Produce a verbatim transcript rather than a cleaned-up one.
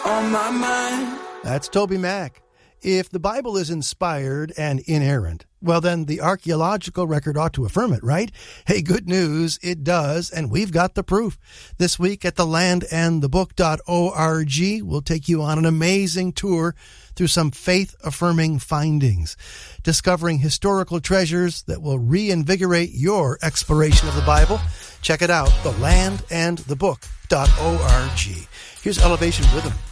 On my mind. That's Toby Mac. If the Bible is inspired and inerrant, well, then the archaeological record ought to affirm it, right? Hey, good news, it does, and we've got the proof. This week at the land and the book dot org, we'll take you on an amazing tour through some faith-affirming findings, discovering historical treasures that will reinvigorate your exploration of the Bible. Check it out, the land and the book dot org. Here's Elevation Rhythm.